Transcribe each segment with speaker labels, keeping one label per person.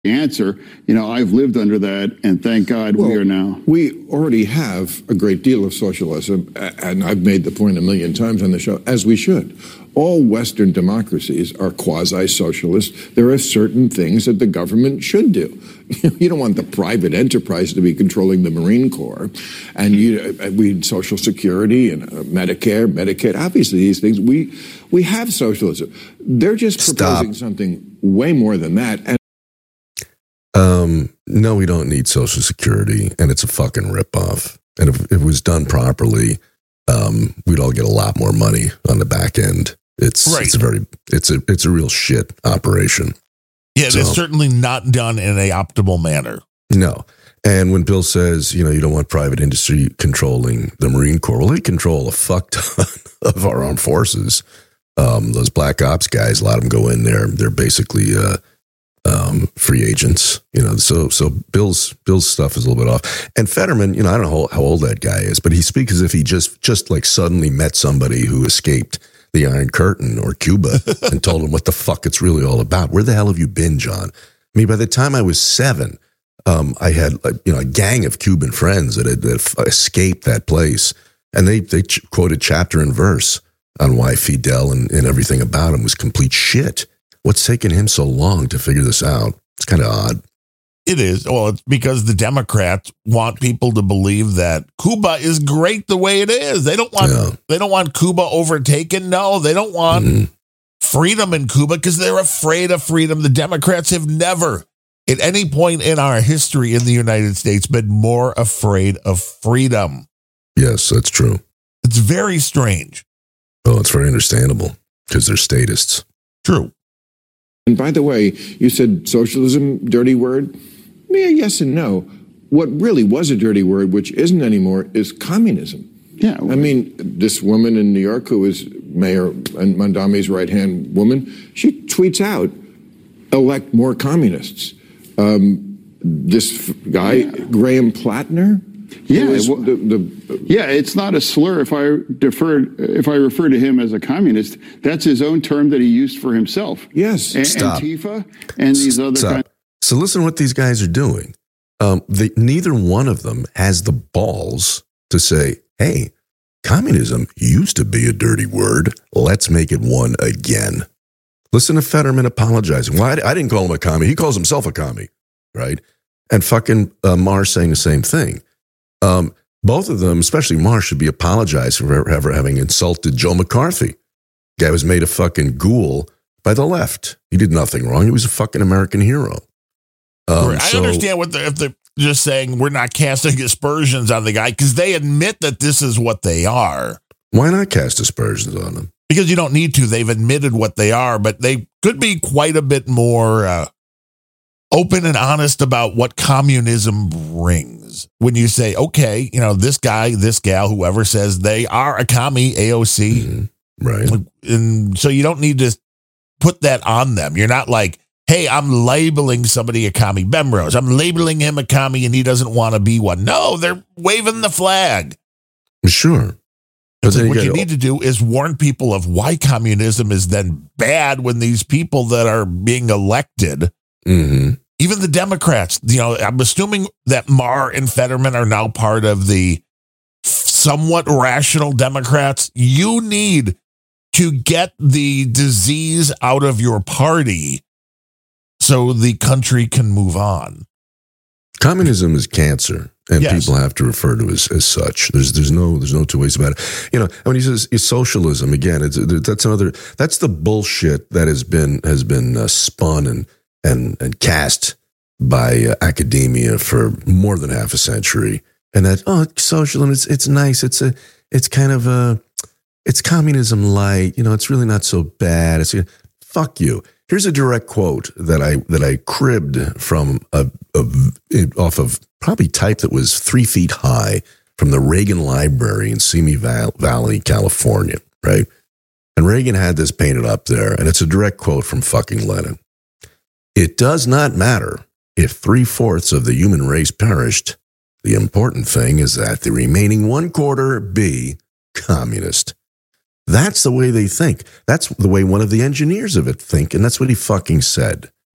Speaker 1: answer. I've lived under that, and thank God we are now.
Speaker 2: We already have a great deal of socialism, and I've made the point a million times on the show, as we should. All Western democracies are quasi-socialist. There are certain things that the government should do. You don't want the private enterprise to be controlling the Marine Corps, and we need Social Security and Medicare, Medicaid. Obviously, these things we have socialism. They're just proposing something way more than that. And
Speaker 3: no, we don't need Social Security, and it's a fucking ripoff. And if it was done properly, we'd all get a lot more money on the back end. It's a real shit operation.
Speaker 4: Yeah, it's certainly not done in a optimal manner.
Speaker 3: No. And when Bill says, you don't want private industry controlling the Marine Corps, well, they control a fuck ton of our armed forces. Those black ops guys, a lot of them go in there. They're basically free agents, So Bill's stuff is a little bit off. And Fetterman, I don't know how old that guy is, but he speaks as if he just like suddenly met somebody who escaped the Iron Curtain or Cuba and told him what the fuck it's really all about. Where the hell have you been, John? I mean, by the time I was 7, I had a gang of Cuban friends that had escaped that place, and they quoted chapter and verse on why Fidel and everything about him was complete shit. What's taken him so long to figure this out? It's kind of odd.
Speaker 4: It is. Well, it's because the Democrats want people to believe that Cuba is great the way it is. They don't want Cuba overtaken. No, they don't want freedom in Cuba because they're afraid of freedom. The Democrats have never, at any point in our history in the United States, been more afraid of freedom.
Speaker 3: Yes, that's true.
Speaker 4: It's very strange.
Speaker 3: Oh, it's very understandable because they're statists.
Speaker 4: True.
Speaker 2: And by the way, you said socialism, dirty word? Yeah, yes and no. What really was a dirty word, which isn't anymore, is communism.
Speaker 1: Yeah.
Speaker 2: I mean, this woman in New York who was Mayor Mondami's right-hand woman, she tweets out, elect more communists. This guy, Graham Plattner?
Speaker 1: Yeah, it's not a slur if I refer to him as a communist. That's his own term that he used for himself.
Speaker 2: Yes.
Speaker 1: Antifa and these other kinds.
Speaker 3: So listen to what these guys are doing. Neither one of them has the balls to say, hey, communism used to be a dirty word. Let's make it one again. Listen to Fetterman apologizing. Well, I didn't call him a commie. He calls himself a commie, right? And fucking Marr saying the same thing. Both of them, especially Marr, should be apologized for ever having insulted Joe McCarthy. Guy was made a fucking ghoul by the left. He did nothing wrong. He was a fucking American hero.
Speaker 4: I understand if they're just saying we're not casting aspersions on the guy because they admit that this is what they are.
Speaker 3: Why not cast aspersions on them?
Speaker 4: Because you don't need to. They've admitted what they are, but they could be quite a bit more open and honest about what communism brings. When you say, okay, this guy, this gal, whoever says they are a commie, AOC.
Speaker 3: Right.
Speaker 4: And so you don't need to put that on them. You're not like, hey, I'm labeling somebody a commie. Ben Rose, I'm labeling him a commie and he doesn't want to be one. No, they're waving the flag.
Speaker 3: Sure.
Speaker 4: What you need to do is warn people of why communism is then bad when these people that are being elected, even the Democrats, I'm assuming that Marr and Fetterman are now part of the somewhat rational Democrats. You need to get the disease out of your party so the country can move on.
Speaker 3: Communism is cancer, and people have to refer to it as such. There's no two ways about it. When he says socialism again, that's the bullshit that has been spun and cast by academia for more than half a century. And that socialism, it's nice. It's kind of it's communism light. It's really not so bad. Fuck you. Here's a direct quote that I cribbed from off of probably type that was 3 feet high from the Reagan Library in Simi Valley, California, right? And Reagan had this painted up there, and it's a direct quote from fucking Lenin. It does not matter if 3/4 of the human race perished. The important thing is that the remaining 1/4 be communist. That's the way they think. That's the way one of the engineers of it think, and that's what he fucking said.
Speaker 4: Right.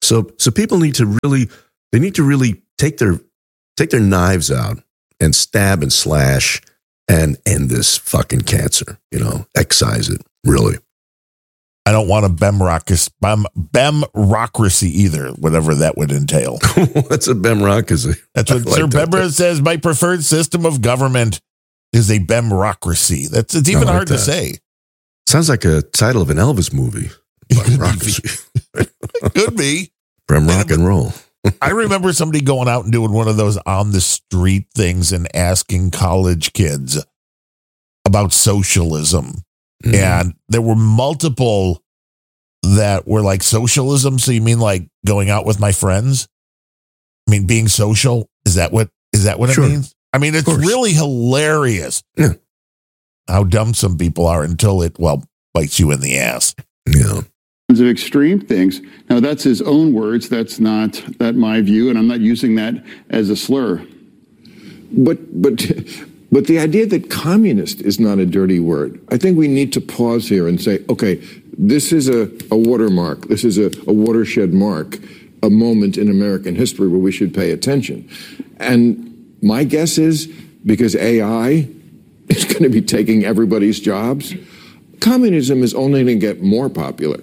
Speaker 3: So people need to really take their knives out and stab and slash and end this fucking cancer. Excise it, really.
Speaker 4: I don't want a Bemrocracy either, whatever that would entail.
Speaker 3: What's a Bemrocracy?
Speaker 4: That's what Sir Bemra says. My preferred system of government is a Bemrocracy. It's even hard to say.
Speaker 3: Sounds like a title of an Elvis movie. Bemrocracy.
Speaker 4: Could be.
Speaker 3: From rock and roll.
Speaker 4: I remember somebody going out and doing one of those on the street things and asking college kids about socialism. Mm-hmm. And there were multiple that were like, socialism? So you mean like going out with my friends? I mean, being social? Is that what
Speaker 3: Sure.
Speaker 4: it means? I mean, it's really hilarious how dumb some people are until it, bites you in the ass.
Speaker 3: Yeah.
Speaker 1: Of extreme things. Now, that's his own words. That's not my view, and I'm not using that as a slur.
Speaker 2: But the idea that communist is not a dirty word, I think we need to pause here and say, okay, this is a watermark. This is a watershed mark, a moment in American history where we should pay attention. And my guess is because AI is going to be taking everybody's jobs, communism is only going to get more popular.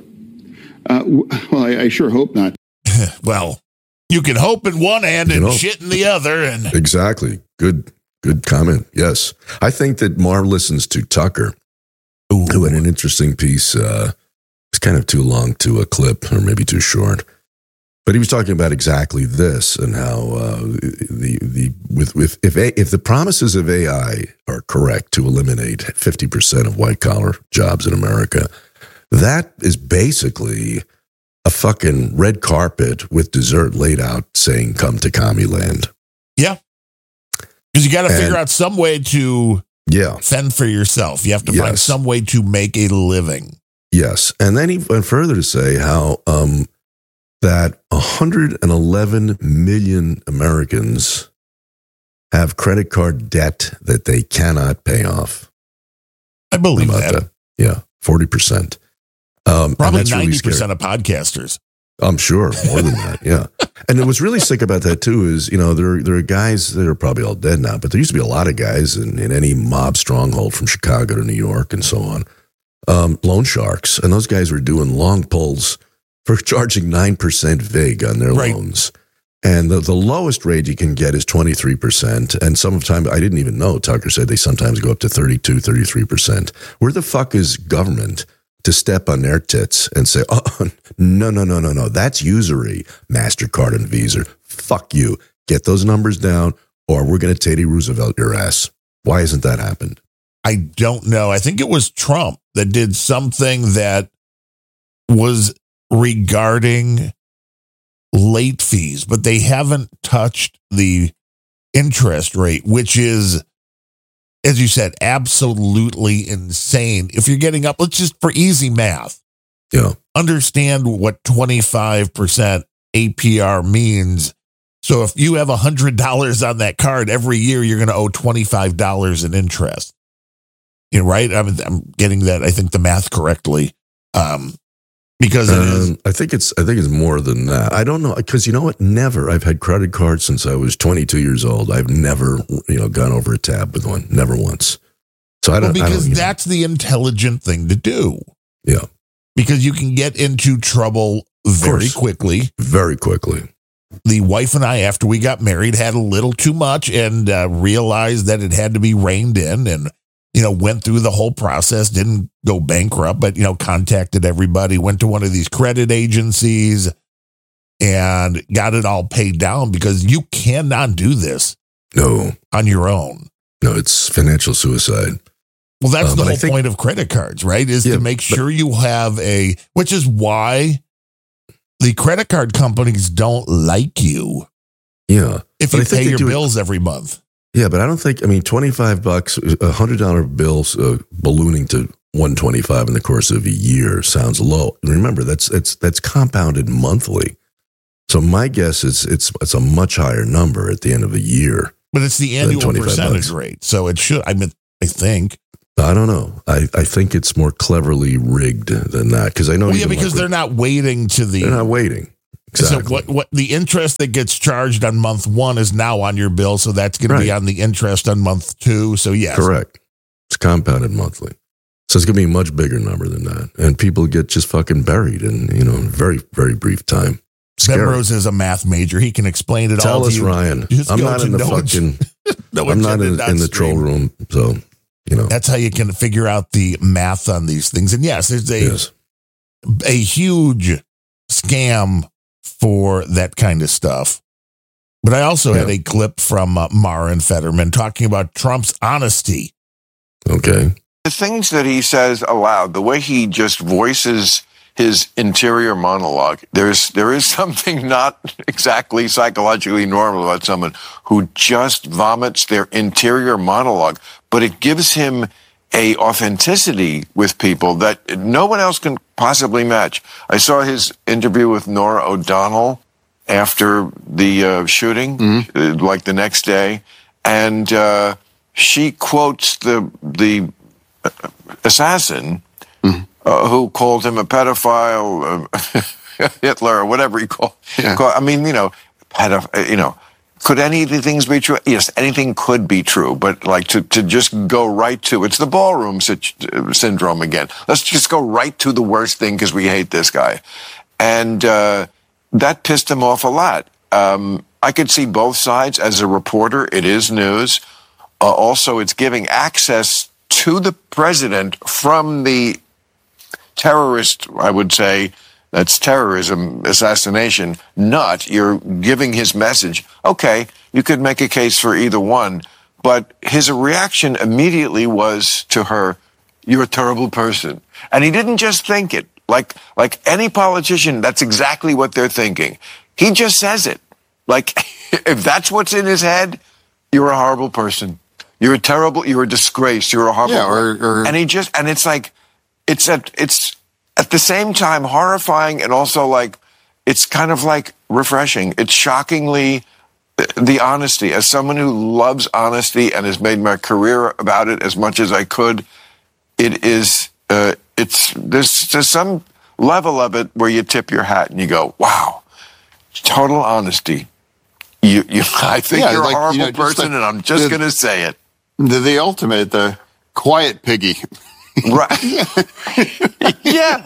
Speaker 1: I sure hope not.
Speaker 4: Well, you can hope in one hand and shit in the other. And
Speaker 3: exactly. Good comment. Yes. I think that Marv listens to Tucker, who had an interesting piece. It's kind of too long to a clip, or maybe too short. But he was talking about exactly this and how if the promises of AI are correct to eliminate 50% of white collar jobs in America, that is basically a fucking red carpet with dessert laid out saying, come to Commie Land.
Speaker 4: Yeah. Because you got to figure out some way to fend for yourself. You have to find some way to make a living.
Speaker 3: Yes. And then he went further to say how that 111 million Americans have credit card debt that they cannot pay off.
Speaker 4: I believe that.
Speaker 3: Yeah, 40%.
Speaker 4: Probably 90% of podcasters.
Speaker 3: I'm sure, more than that, yeah. And what's really sick about that, too, is, there are guys that are probably all dead now, but there used to be a lot of guys in any mob stronghold from Chicago to New York and so on, loan sharks. And those guys were doing long pulls for charging 9% VIG on their loans. And the lowest rate you can get is 23%. And sometimes, I didn't even know, Tucker said they sometimes go up to 32, 33%. Where the fuck is government to step on their tits and say, oh, no, that's usury, MasterCard and Visa. Fuck you. Get those numbers down or we're going to Teddy Roosevelt your ass. Why hasn't that happened?
Speaker 4: I don't know. I think it was Trump that did something that was regarding late fees, but they haven't touched the interest rate, which is, as you said, absolutely insane. If you're getting up, let's just, for easy math, understand what 25% APR means. So if you have $100 on that card every year, you're going to owe $25 in interest. Right? I'm getting that, I think, the math correctly. Because
Speaker 3: I think it's more than that. I don't know, because you know what? Never. I've had credit cards since I was 22 years old. I've never, gone over a tab with one. Never once. So I don't. Because
Speaker 4: that's the intelligent thing to do.
Speaker 3: Yeah.
Speaker 4: Because you can get into trouble very quickly.
Speaker 3: Very quickly.
Speaker 4: The wife and I, after we got married, had a little too much and realized that it had to be reined in, and went through the whole process, didn't go bankrupt, but, contacted everybody, went to one of these credit agencies and got it all paid down, because you cannot do this on your own.
Speaker 3: No, it's financial suicide.
Speaker 4: Well, that's the whole point of credit cards, right? Is to make sure you have which is why the credit card companies don't like you.
Speaker 3: Yeah.
Speaker 4: If you pay your bills every month.
Speaker 3: Yeah, but I don't think, $25, $100 bills ballooning to $125 in the course of a year sounds low. And remember, that's compounded monthly. So my guess is it's a much higher number at the end of a year.
Speaker 4: But it's the annual percentage rate. So it should, I think.
Speaker 3: I don't know. I think it's more cleverly rigged than that, because I know.
Speaker 4: Well, because they're not waiting to the.
Speaker 3: They're not waiting. Exactly.
Speaker 4: So what the interest that gets charged on month 1 is now on your bill, so that's going to be on the interest on month 2. So yes,
Speaker 3: correct. It's compounded monthly, so it's going to be a much bigger number than that, and people get just fucking buried in very, very brief time.
Speaker 4: Ben Rose is a math major. He can explain it all.
Speaker 3: Tell us,
Speaker 4: to you.
Speaker 3: Ryan. I'm not in the fucking. I'm not in the troll room, so
Speaker 4: that's how you can figure out the math on these things. And yes, there's a huge scam for that kind of stuff. But I also had a clip from Marin Fetterman talking about Trump's honesty.
Speaker 3: Okay.
Speaker 5: The things that he says aloud, the way he just voices his interior monologue, there is something not exactly psychologically normal about someone who just vomits their interior monologue, but it gives him a authenticity with people that no one else can possibly match. I saw his interview with Norah O'Donnell after the shooting, like the next day, and she quotes the assassin who called him a pedophile, Hitler, or whatever he called.
Speaker 1: Yeah.
Speaker 5: I mean, could any of the things be true? Yes, anything could be true, but like to just go right to, it's the ballroom syndrome again. Let's just go right to the worst thing because we hate this guy. And that pissed him off a lot. I could see both sides. As a reporter, it is news. Also, it's giving access to the president from the terrorist, I would say, that's terrorism, assassination, nut. You're giving his message. Okay, you could make a case for either one, but his reaction immediately was to her, "You're a terrible person." And he didn't just think it. Like any politician, that's exactly what they're thinking. He just says it. Like, if that's what's in his head, you're a horrible person. You're a disgrace. You're a horrible. And it's like, it's at the same time horrifying and also like, it's kind of like refreshing. It's shockingly the honesty. As someone who loves honesty and has made my career about it as much as I could, it is, there's some level of it where you tip your hat and you go, wow, total honesty. I think you're a horrible person, and I'm just going to say it.
Speaker 1: The ultimate, the quiet piggy.
Speaker 5: Right. Yeah.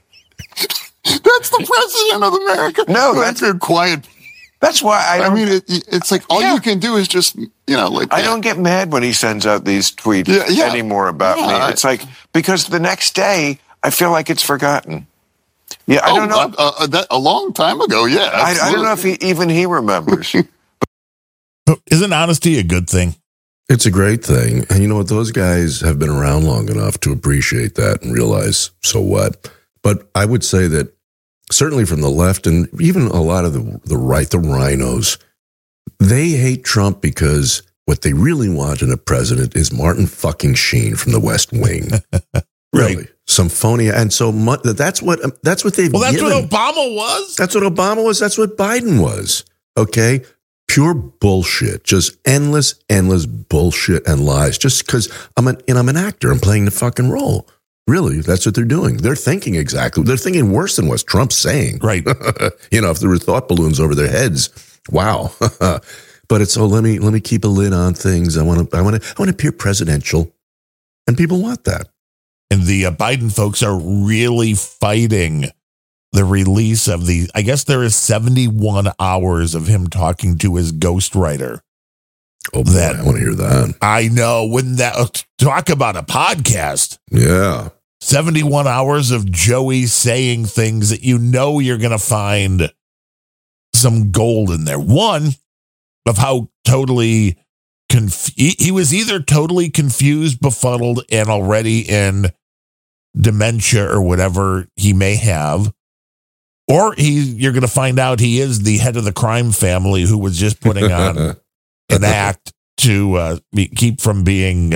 Speaker 1: That's the president of America.
Speaker 5: No,
Speaker 1: that's a quiet.
Speaker 5: That's why I mean,
Speaker 1: it's like all you can do is just,
Speaker 5: I don't get mad when he sends out these tweets anymore about me. It's like, because the next day I feel like it's forgotten. Yeah, I don't know.
Speaker 1: That a long time ago. Yeah,
Speaker 5: I don't know if he remembers.
Speaker 4: Isn't honesty a good thing?
Speaker 3: It's a great thing. And you know what? Those guys have been around long enough to appreciate that and realize, so what? But I would say that certainly from the left and even a lot of the right, the rhinos, they hate Trump because what they really want in a president is Martin fucking Sheen from the West Wing. Really.
Speaker 4: Right.
Speaker 3: Some phony. And so that's what they've
Speaker 4: Well, that's
Speaker 3: given.
Speaker 4: what Obama was.
Speaker 3: That's what Obama was. That's what Biden was. Okay. Pure bullshit, just endless bullshit and lies. Just because I'm an actor, I'm playing the fucking role. Really, that's what they're doing. They're thinking they're thinking worse than what Trump's saying.
Speaker 4: Right.
Speaker 3: If there were thought balloons over their heads, wow. But it's let me keep a lid on things. I want to appear presidential, and people want that.
Speaker 4: And the Biden folks are really fighting the release of I guess there is 71 hours of him talking to his ghostwriter.
Speaker 3: Oh, boy, I want to hear that.
Speaker 4: I know. Wouldn't that talk about a podcast?
Speaker 3: Yeah.
Speaker 4: 71 hours of Joey saying things that you're going to find some gold in there. One, of how totally he was either totally confused, befuddled, and already in dementia or whatever he may have. Or you're going to find out he is the head of the crime family who was just putting on an act to keep from being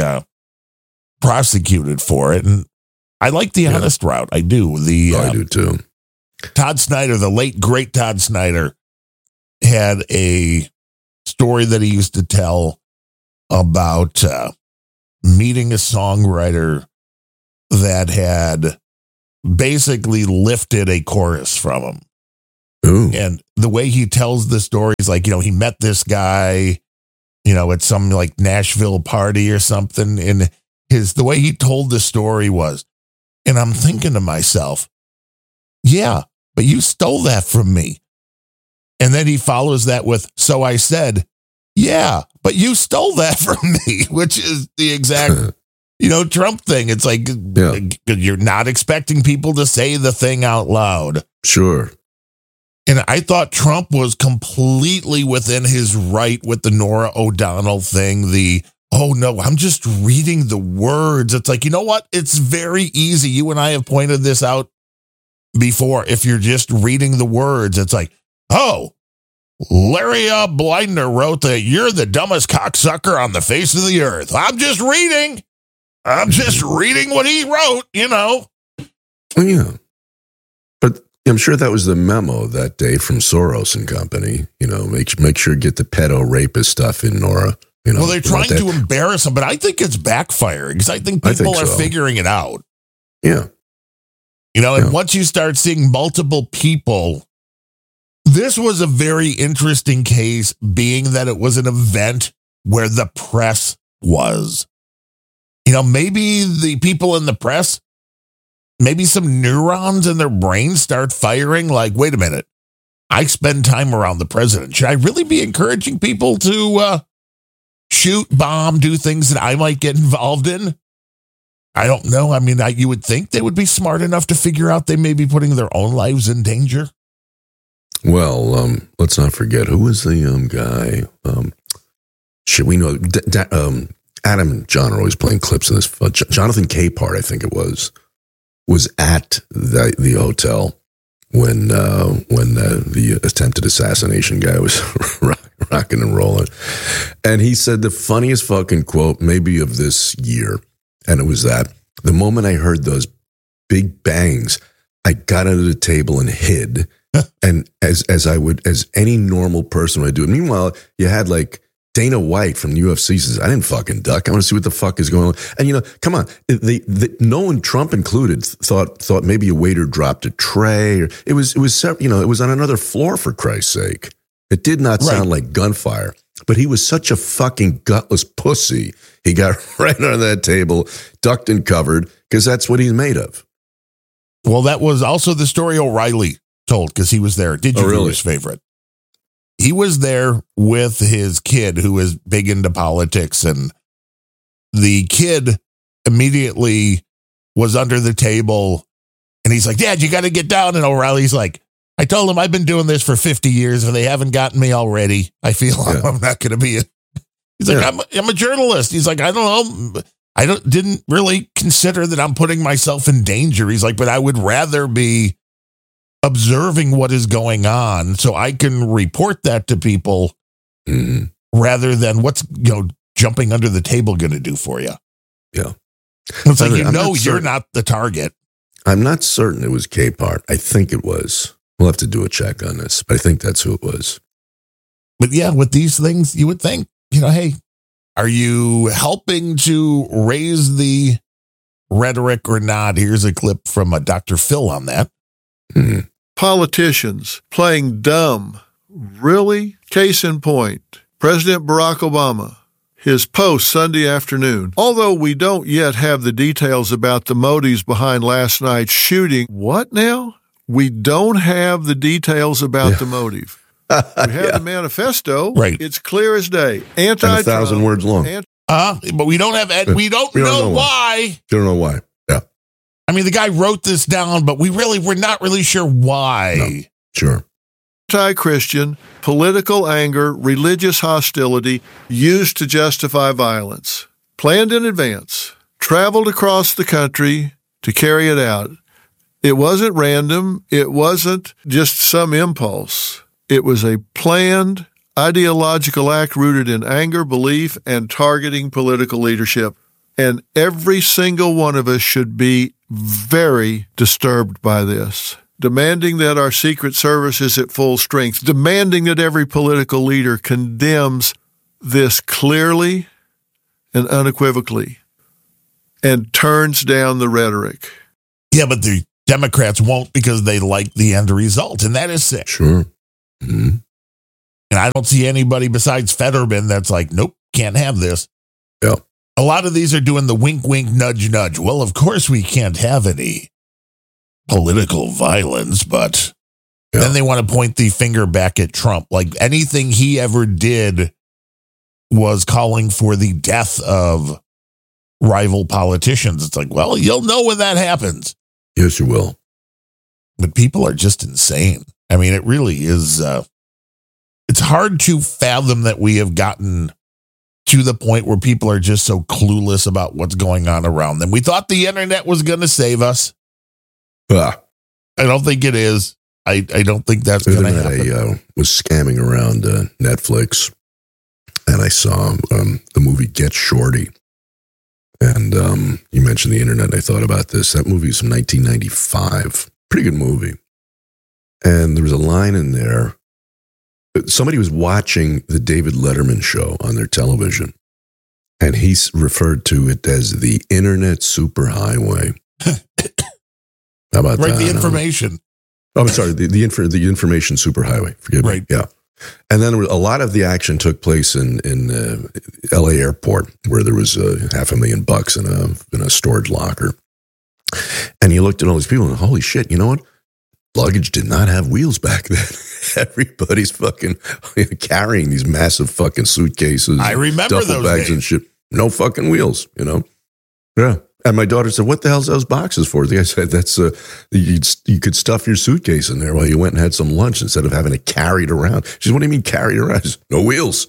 Speaker 4: prosecuted for it. And I like the honest route. I do.
Speaker 3: I do too.
Speaker 4: Todd Snyder, the late, great Todd Snyder, had a story that he used to tell about meeting a songwriter that had basically lifted a chorus from him.
Speaker 3: Ooh.
Speaker 4: And the way he tells the story is like, he met this guy, at some like Nashville party or something. And the way he told the story was, and I'm thinking to myself, yeah, but you stole that from me. And then he follows that with, so I said, yeah, but you stole that from me, which is the exact, Trump thing. It's like, you're not expecting people to say the thing out loud.
Speaker 3: Sure.
Speaker 4: And I thought Trump was completely within his right with the Norah O'Donnell thing. Oh no, I'm just reading the words. It's like, you know what? It's very easy. You and I have pointed this out before. If you're just reading the words, it's like, oh, Larry Blindner wrote that you're the dumbest cocksucker on the face of the earth. I'm just reading what he wrote,
Speaker 3: Well, yeah. But I'm sure that was the memo that day from Soros and company. Make sure to get the pedo rapist stuff in, Nora.
Speaker 4: Well, they're trying to embarrass him, but I think it's backfiring because I think people are figuring it out.
Speaker 3: Yeah.
Speaker 4: And once you start seeing multiple people, this was a very interesting case, being that it was an event where the press was. Maybe the people in the press, maybe some neurons in their brains start firing like, wait a minute, I spend time around the president. Should I really be encouraging people to shoot, bomb, do things that I might get involved in? I don't know. I mean, you would think they would be smart enough to figure out they may be putting their own lives in danger.
Speaker 3: Well, let's not forget, who was the guy? We know Adam and John are always playing clips of this. Jonathan Capehart, I think it was at the hotel when the attempted assassination guy was rocking and rolling. And he said the funniest fucking quote maybe of this year. And it was that the moment I heard those big bangs, I got under the table and hid. And as any normal person would do. Meanwhile, you had like Dana White from the UFC says, I didn't fucking duck. I want to see what the fuck is going on. And come on, no one, Trump included, thought maybe a waiter dropped a tray. Or it was it was on another floor, for Christ's sake. It did not sound like gunfire. But he was such a fucking gutless pussy. He got right under that table, ducked and covered, because that's what he's made of.
Speaker 4: Well, that was also the story O'Reilly told, because he was there. Did you do his favorite? He was there with his kid, who is big into politics, and the kid immediately was under the table, and he's like, Dad, you got to get down. And O'Reilly's like, I told him I've been doing this for 50 years, and they haven't gotten me already. I feel I'm not going to be He's like, I'm a journalist. He's like, I don't know. Didn't really consider that I'm putting myself in danger. He's like, but I would rather be observing what is going on so I can report that to people rather than what's, jumping under the table going to do for you.
Speaker 3: Yeah.
Speaker 4: It's like, you're not the target.
Speaker 3: I'm not certain it was Capehart. I think it was. We'll have to do a check on this, but I think that's who it was.
Speaker 4: But yeah, with these things, you would think, hey, are you helping to raise the rhetoric or not? Here's a clip from Dr. Phil on that.
Speaker 3: Mm-hmm.
Speaker 6: Politicians playing dumb. Really? Case in point, President Barack Obama. His post Sunday afternoon. Although we don't yet have the details about the motives behind last night's shooting. What now? We don't have the details about the motive. We have the manifesto.
Speaker 4: Right.
Speaker 6: It's clear as day. Anti-Trump.
Speaker 3: 1,000 words long.
Speaker 4: But we don't have. We don't know why.
Speaker 3: Don't know why. Yeah.
Speaker 4: I mean, the guy wrote this down, but we're not really sure why.
Speaker 3: No. Sure.
Speaker 6: Anti-Christian, political anger, religious hostility used to justify violence. Planned in advance. Traveled across the country to carry it out. It wasn't random. It wasn't just some impulse. It was a planned, ideological act rooted in anger, belief, and targeting political leadership. And every single one of us should be very disturbed by this. Demanding that our Secret Service is at full strength. Demanding that every political leader condemns this clearly and unequivocally and turns down the rhetoric.
Speaker 4: Yeah, but the Democrats won't because they like the end result, and that is sick.
Speaker 3: Sure. Mm-hmm.
Speaker 4: And I don't see anybody besides Fetterman that's like, nope, can't have this.
Speaker 3: Yeah.
Speaker 4: A lot of these are doing the wink, wink, nudge, nudge. Well, of course we can't have any political violence, but then they want to point the finger back at Trump. Like anything he ever did was calling for the death of rival politicians. It's like, well, you'll know when that happens.
Speaker 3: Yes, you will.
Speaker 4: But people are just insane. I mean, it really is. It's hard to fathom that we have gotten to the point where people are just so clueless about what's going on around them. We thought the internet was going to save us. I don't think it is. I don't think that's going to happen.
Speaker 3: I was scamming around Netflix, and I saw the movie Get Shorty. And you mentioned the internet, and I thought about this. That movie is from 1995. Pretty good movie. And there was a line in there. Somebody was watching the David Letterman show on their television, and he referred to it as the internet superhighway. How about that?
Speaker 4: The information.
Speaker 3: I'm sorry, the information superhighway. Forgive me.
Speaker 4: Right.
Speaker 3: Yeah. And then a lot of the action took place in L.A. airport, where there was $500,000 in a storage locker. And you looked at all these people and, holy shit, you know what? Luggage did not have wheels back then. Everybody's fucking carrying these massive fucking suitcases.
Speaker 4: I remember
Speaker 3: duffel
Speaker 4: those
Speaker 3: bags
Speaker 4: days.
Speaker 3: and shit. No fucking wheels, you know? Yeah. And my daughter said, what the hell's those boxes for? The guy said, that's you could stuff your suitcase in there while you went and had some lunch instead of having to carry it around. She said, what do you mean carry it around? Said, no wheels.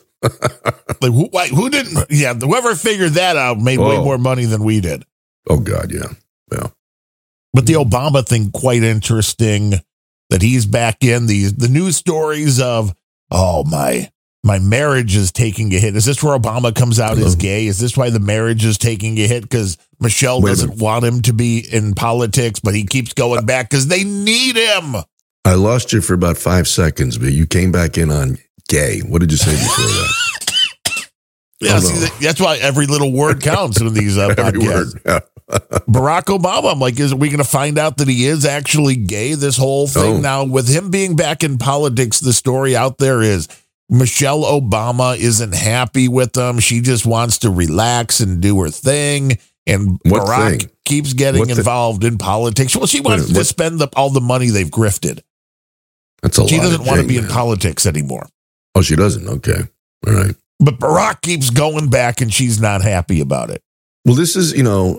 Speaker 4: Like who didn't? Yeah, whoever figured that out made way more money than we did.
Speaker 3: Oh God, yeah, yeah.
Speaker 4: But the Obama thing, quite interesting. That he's back in the news stories of, oh my marriage is taking a hit. Is this where Obama comes out as gay? Is this why the marriage is taking a hit? Because Michelle doesn't want him to be in politics, but he keeps going back because they need him.
Speaker 3: I lost you for about 5 seconds, but you came back in on gay. What did you say before that?
Speaker 4: Yeah, see, that's why every little word counts in these podcasts.
Speaker 3: Word, yeah.
Speaker 4: Barack Obama, I'm like, is we going to find out that he is actually gay? This whole thing now, with him being back in politics, the story out there is Michelle Obama isn't happy with him. She just wants to relax and do her thing. And Barack keeps getting involved in politics. Well, she wants to spend all the money they've grifted.
Speaker 3: That's a lot.
Speaker 4: She doesn't want to be in politics anymore.
Speaker 3: Oh, she doesn't? Okay. All right.
Speaker 4: But Barack keeps going back and she's not happy about it.
Speaker 3: Well, this is,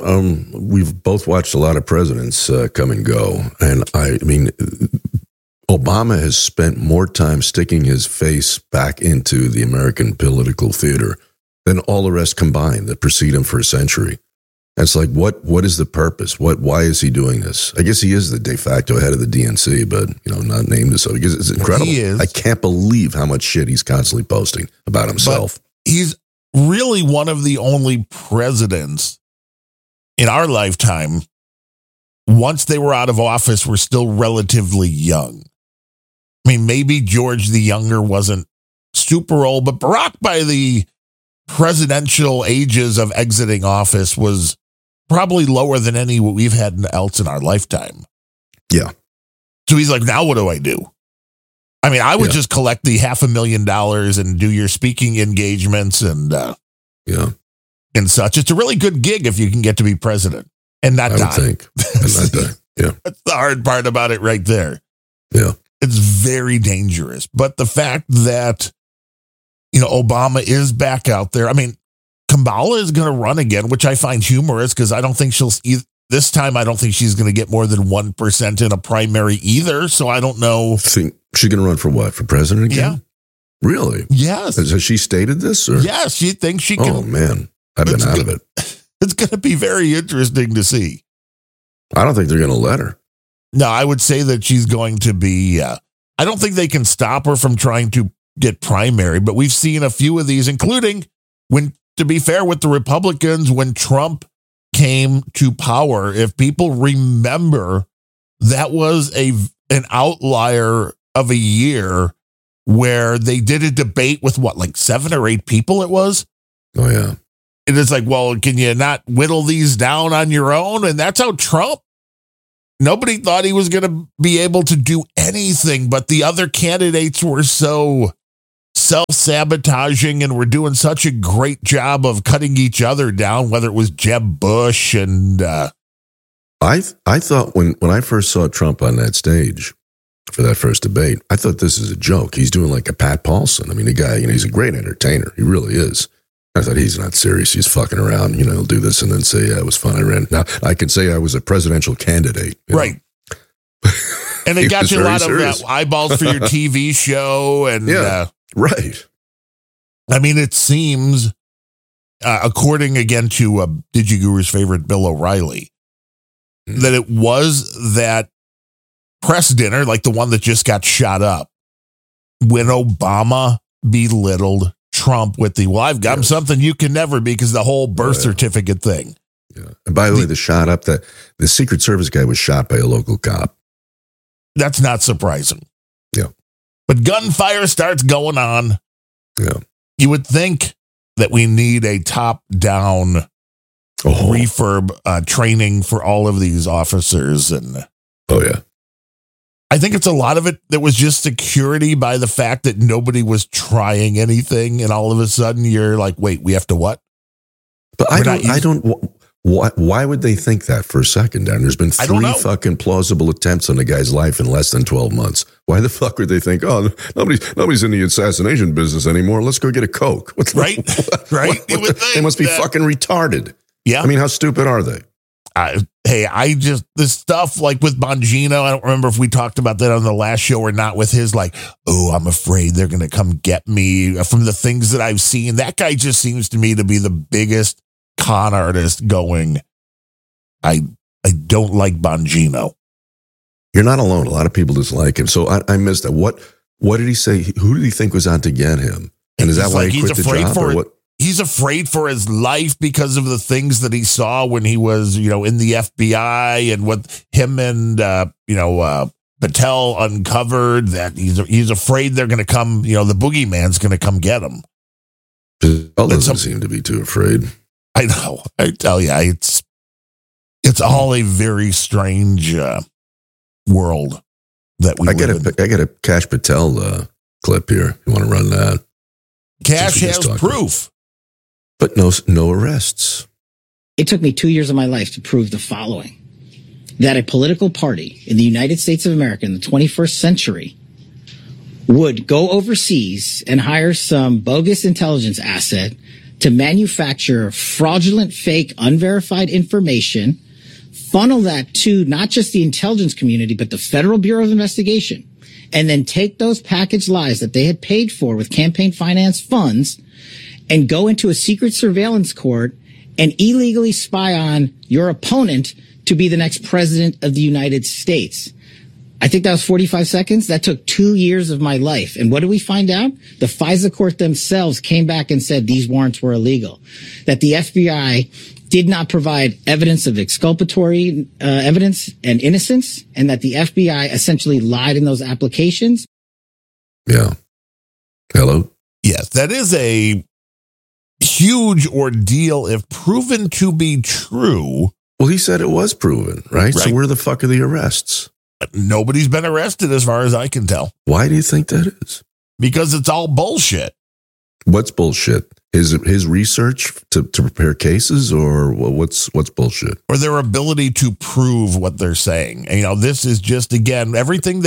Speaker 3: we've both watched a lot of presidents come and go. And I mean, Obama has spent more time sticking his face back into the American political theater than all the rest combined that precede him for a century. And it's like, what is the purpose? Why is he doing this? I guess he is the de facto head of the DNC, but, not named as so, because it's incredible.
Speaker 4: He is.
Speaker 3: I can't believe how much shit he's constantly posting about himself.
Speaker 4: But he's really one of the only presidents in our lifetime, once they were out of office, were still relatively young. I mean, maybe George the Younger wasn't super old, but Barack, by the presidential ages of exiting office, was probably lower than any we've had else in our lifetime.
Speaker 3: Yeah.
Speaker 4: So he's like, now what do I do? I mean, I would just collect the $500,000 and do your speaking engagements and such. It's a really good gig if you can get to be president and not die.
Speaker 3: I would think. And not die. Yeah.
Speaker 4: That's the hard part about it right there.
Speaker 3: Yeah.
Speaker 4: It's very dangerous. But the fact that, Obama is back out there. I mean, Kamala is going to run again, which I find humorous because I don't think this time I don't think she's going to get more than 1% in a primary either. So I don't know.
Speaker 3: Think she's going to run for what? For president again?
Speaker 4: Yeah.
Speaker 3: Really?
Speaker 4: Yes.
Speaker 3: Has she stated this? Or?
Speaker 4: Yes, she thinks she can.
Speaker 3: Oh, man. I've been out of it.
Speaker 4: It's going to be very interesting to see.
Speaker 3: I don't think they're going to let her.
Speaker 4: No, I would say that she's going to be. I don't think they can stop her from trying to get primary, but we've seen a few of these, including to be fair with the Republicans, when Trump came to power, if people remember, that was an outlier of a year where they did a debate with 7 or 8 people it was.
Speaker 3: Oh, yeah.
Speaker 4: And it's like, well, can you not whittle these down on your own? And that's how Trump Nobody thought he was going to be able to do anything, but the other candidates were so self-sabotaging and were doing such a great job of cutting each other down, whether it was Jeb Bush and...
Speaker 3: I thought when I first saw Trump on that stage for that first debate, I thought this is a joke. He's doing like a Pat Paulson. I mean, the guy, he's a great entertainer. He really is. I thought he's not serious. He's fucking around. He'll do this and then say, yeah, it was fun. I ran. Now, I can say I was a presidential candidate.
Speaker 4: Right. And it got you a lot of eyeballs for your TV show. And
Speaker 3: right.
Speaker 4: I mean, it seems, according again to DigiGuru's favorite Bill O'Reilly, that it was that press dinner, like the one that just got shot up, when Obama belittled Trump with the, well, I've got him something you can never be, because the whole birth certificate thing.
Speaker 3: Yeah. And by the way, the Secret Service guy was shot by a local cop.
Speaker 4: That's not surprising.
Speaker 3: Yeah.
Speaker 4: But gunfire starts going on.
Speaker 3: Yeah.
Speaker 4: You would think that we need a top-down refurb training for all of these officers. And I think it's a lot of it that was just security by the fact that nobody was trying anything, and all of a sudden you're like, wait, we have to what?
Speaker 3: But why would they think that for a second, Dan? There's been 3 fucking plausible attempts on the guy's life in less than 12 months. Why the fuck would they think, oh, nobody's in the assassination business anymore, let's go get a Coke?
Speaker 4: Right?
Speaker 3: They must be fucking retarded.
Speaker 4: Yeah.
Speaker 3: I mean, how stupid are they?
Speaker 4: This stuff like with Bongino, I don't remember if we talked about that on the last show or not, with his like, oh, I'm afraid they're going to come get me. From the things that I've seen, that guy just seems to me to be the biggest con artist going. I don't like Bongino.
Speaker 3: You're not alone. A lot of people dislike him. So I missed that. What did he say? Who did he think was out to get him? And is that why he quit the job or what?
Speaker 4: He's afraid for his life because of the things that he saw when he was, in the FBI, and what him and, Patel uncovered, that he's afraid they're going to come, the boogeyman's going to come get him.
Speaker 3: Patel doesn't seem to be too afraid.
Speaker 4: I know. I tell you, it's all a very strange world that we live in.
Speaker 3: I got a Kash Patel clip here. You want to run that?
Speaker 4: Kash has proof.
Speaker 3: But no arrests.
Speaker 7: It took me 2 years of my life to prove the following: that a political party in the United States of America in the 21st century would go overseas and hire some bogus intelligence asset to manufacture fraudulent, fake, unverified information, funnel that to not just the intelligence community, but the Federal Bureau of Investigation, and then take those packaged lies that they had paid for with campaign finance funds and go into a secret surveillance court and illegally spy on your opponent to be the next president of the United States. I think that was 45 seconds. That took 2 years of my life. And what did we find out? The FISA court themselves came back and said these warrants were illegal, that the FBI did not provide evidence of exculpatory evidence and innocence, and that the FBI essentially lied in those applications.
Speaker 3: Yeah. Hello?
Speaker 4: Yes, that is a huge ordeal if proven to be true.
Speaker 3: Well, he said it was proven, right? So where the fuck are the arrests?
Speaker 4: Nobody's been arrested as far as I can tell.
Speaker 3: Why do you think that is?
Speaker 4: Because it's all bullshit.
Speaker 3: What's bullshit? His research to prepare cases, or what's bullshit?
Speaker 4: Or their ability to prove what they're saying. And, this is just, again, everything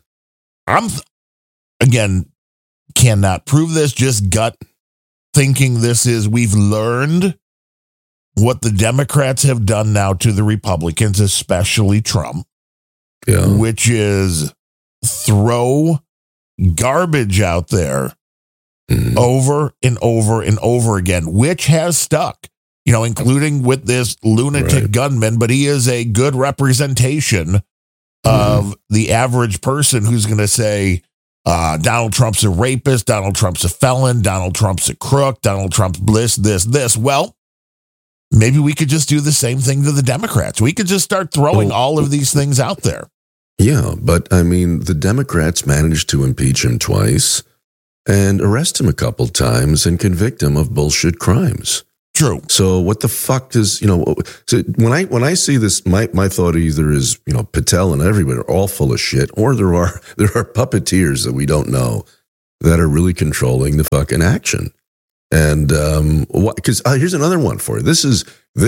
Speaker 4: cannot prove this, just gut thinking we've learned what the Democrats have done now to the Republicans, especially Trump, which is throw garbage out there over and over and over again, which has stuck, including with this lunatic gunman, but he is a good representation of the average person who's going to say, Donald Trump's a rapist, Donald Trump's a felon, Donald Trump's a crook, Donald Trump's this. Well, maybe we could just do the same thing to the Democrats. We could just start throwing all of these things out there.
Speaker 3: Yeah, but I mean, the Democrats managed to impeach him twice and arrest him a couple times and convict him of bullshit crimes.
Speaker 4: True.
Speaker 3: So what the fuck does, so when I see this, my thought either is, Patel and everybody are all full of shit, or there are puppeteers that we don't know that are really controlling the fucking action. And because here's another one for you. This is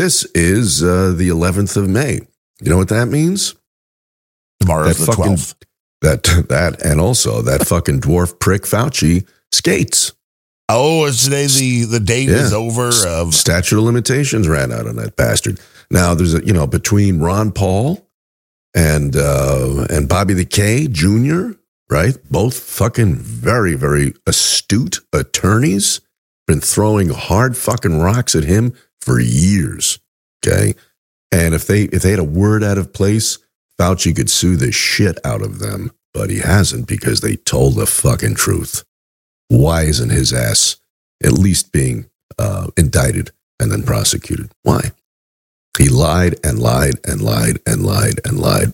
Speaker 3: the 11th of May. You know what that means?
Speaker 4: Tomorrow's the 12th.
Speaker 3: That and also that fucking dwarf prick Fauci skates.
Speaker 4: Oh, is today the date is over?
Speaker 3: Statute of limitations ran out on that bastard. Now there's between Ron Paul and Bobby the K Jr., right? Both fucking very, very astute attorneys, been throwing hard fucking rocks at him for years. Okay. And if they had a word out of place, Fauci could sue the shit out of them, but he hasn't because they told the fucking truth. Why isn't his ass at least being indicted and then prosecuted? Why? He lied and lied and lied and lied and lied.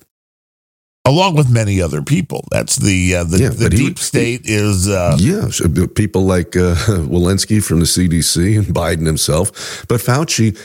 Speaker 4: Along with many other people. That's the deep state is...
Speaker 3: people like Walensky from the CDC and Biden himself. But Fauci,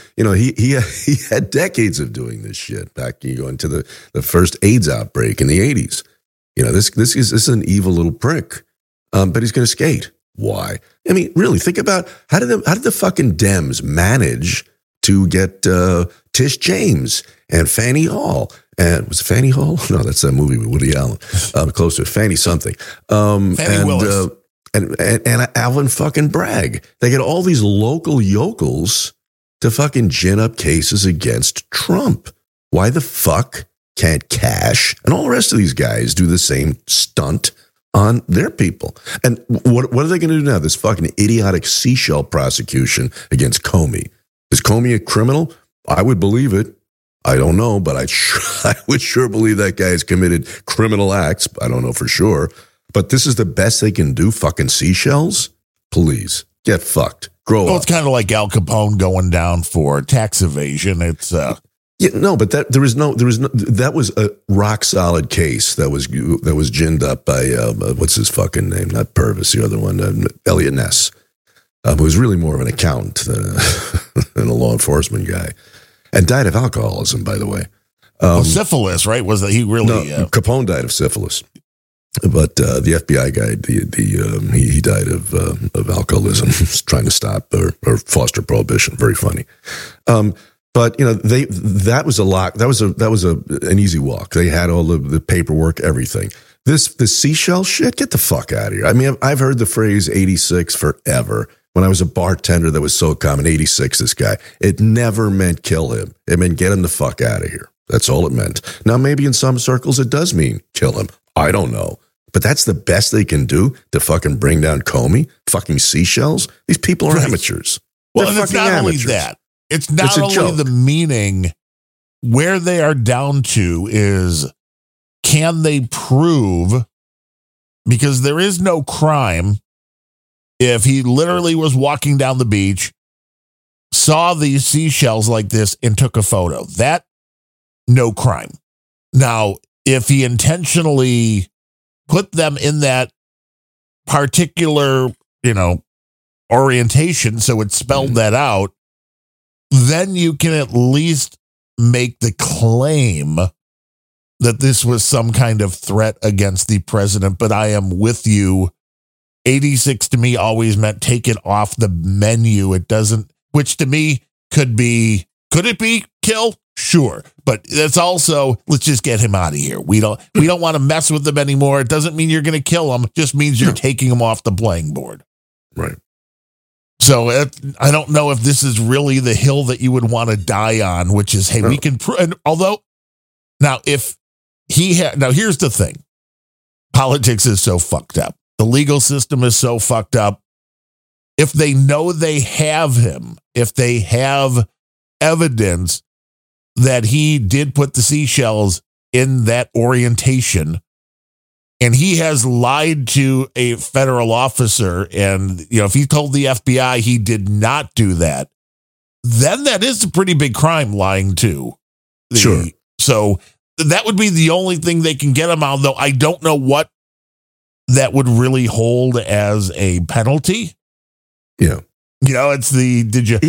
Speaker 3: he had decades of doing this shit. Back, you go into the first AIDS outbreak in the 80s. This is an evil little prick. But he's going to skate. Why? I mean, really, think about how did the fucking Dems manage to get Tish James and Fannie Hall? And was it Fannie Hall? No, that's that movie with Woody Allen. Close to Fannie something.
Speaker 4: Fannie Willis.
Speaker 3: And Alvin fucking Bragg. They get all these local yokels to fucking gin up cases against Trump. Why the fuck can't Cash and all the rest of these guys do the same stunt on their people? And what are they going to do now? This fucking idiotic seashell prosecution against Comey. Is Comey a criminal? I would believe it. I don't know, but I would sure believe that guy has committed criminal acts. I don't know for sure. But this is the best they can do, fucking seashells? Please, get fucked. Grow up.
Speaker 4: It's kind of like Al Capone going down for tax evasion. It's...
Speaker 3: but that was a rock solid case that was ginned up by what's his fucking name? Not Purvis, the other one, Elliot Ness, who was really more of an accountant than a law enforcement guy, and died of alcoholism, by the way.
Speaker 4: Syphilis, right? Was that he really?
Speaker 3: No, Capone died of syphilis, but the FBI guy, he died of alcoholism, trying to stop or foster prohibition. Very funny. But that was a lot. That was an easy walk. They had all the paperwork, everything. The seashell shit, get the fuck out of here. I mean, I've heard the phrase 86 forever. When I was a bartender, that was so common. 86, this guy. It never meant kill him. It meant get him the fuck out of here. That's all it meant. Now, maybe in some circles it does mean kill him. I don't know. But that's the best they can do to fucking bring down Comey. Fucking seashells. These people are amateurs.
Speaker 4: Well, and it's not only that. It's not only the meaning. Where they are down to is, can they prove, because there is no crime if he literally was walking down the beach, saw these seashells like this, and took a photo. That, no crime. Now, if he intentionally put them in that particular, orientation, so it spelled that out, then you can at least make the claim that this was some kind of threat against the president. But I am with you. 86 to me always meant take it off the menu. It doesn't, which to me could it be kill? Sure. But that's also, let's just get him out of here. We don't want to mess with him anymore. It doesn't mean you're going to kill him. It just means you're taking him off the playing board.
Speaker 3: Right.
Speaker 4: So I don't know if this is really the hill that you would want to die on, which is, hey, we can prove. Although, now if now here's the thing, politics is so fucked up. The legal system is so fucked up. If they know they have him, if they have evidence that he did put the seashells in that orientation, and he has lied to a federal officer, and if he told the FBI he did not do that, then that is a pretty big crime, lying to.
Speaker 3: Sure.
Speaker 4: So that would be the only thing they can get him on, though I don't know what that would really hold as a penalty.
Speaker 3: Yeah.
Speaker 4: It's the,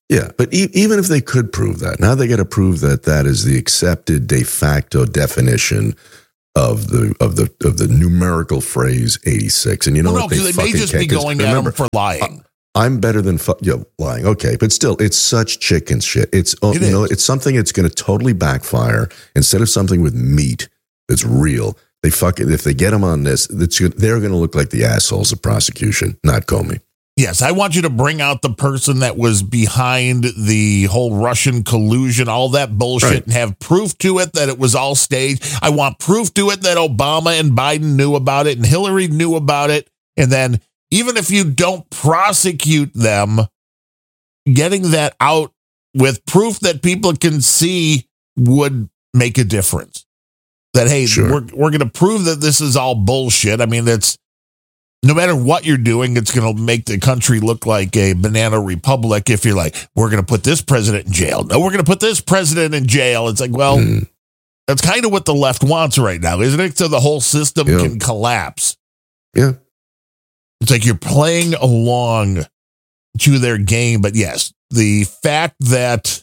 Speaker 3: Yeah, but even if they could prove that, now they got to prove that that is the accepted de facto definition of the numerical phrase 86. And you know what?
Speaker 4: They may just be going at them for lying.
Speaker 3: I'm better than lying. Okay, but still, it's such chicken shit. It's something that's going to totally backfire. Instead of something with meat that's real, if they get them on this, they're going to look like the assholes of prosecution, not Comey.
Speaker 4: Yes, I want you to bring out the person that was behind the whole Russian collusion, all that bullshit, right, and have proof to it that it was all staged. I want proof to it that Obama and Biden knew about it and Hillary knew about it. And then even if you don't prosecute them, getting that out with proof that people can see would make a difference. That, hey, sure, we're going to prove that this is all bullshit. I mean, that's, no matter what you're doing, it's going to make the country look like a banana republic if you're like, we're going to put this president in jail. No, we're going to put this president in jail. It's like, well, that's kind of what the left wants right now, isn't it? So the whole system can collapse.
Speaker 3: Yeah.
Speaker 4: It's like you're playing along to their game. But yes, the fact that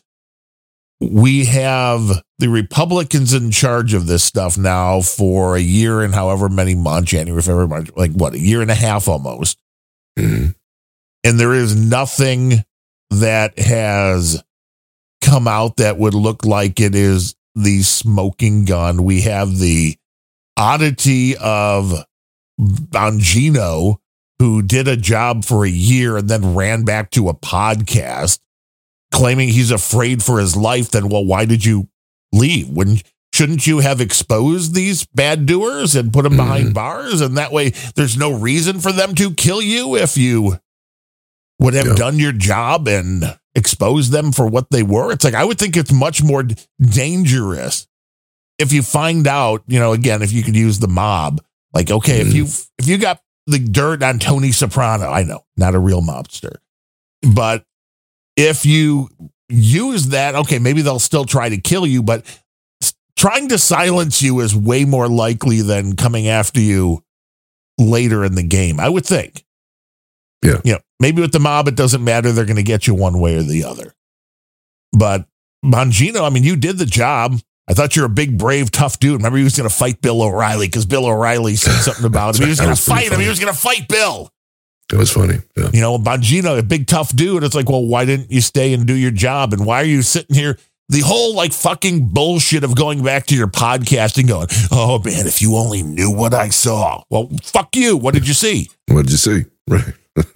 Speaker 4: we have the Republicans in charge of this stuff now for a year and however many months, January, February, March, like what, a year and a half almost. Mm-hmm. And there is nothing that has come out that would look like it is the smoking gun. We have the oddity of Bongino, who did a job for a year and then ran back to a podcast claiming he's afraid for his life. Then, well, why did you leave? Shouldn't you have exposed these bad doers and put them behind bars? And that way there's no reason for them to kill you if you would have done your job and exposed them for what they were. It's like, I would think it's much more dangerous if you find out, again, if you could use the mob, like, okay, if you got the dirt on Tony Soprano, I know, not a real mobster, but if you use that, okay, maybe they'll still try to kill you, but trying to silence you is way more likely than coming after you later in the game, I would think.
Speaker 3: Yeah.
Speaker 4: Maybe with the mob, it doesn't matter. They're going to get you one way or the other. But Bongino, I mean, you did the job. I thought you're a big, brave, tough dude. Remember, he was going to fight Bill O'Reilly because Bill O'Reilly said something about him. He was going to fight him. He was going to fight Bill.
Speaker 3: It was funny. Yeah.
Speaker 4: Bongino, a big, tough dude. It's like, well, why didn't you stay and do your job? And why are you sitting here? The whole fucking bullshit of going back to your podcast and going, oh, man, if you only knew what I saw. Well, fuck you. What did you see?
Speaker 3: What did you see? Right.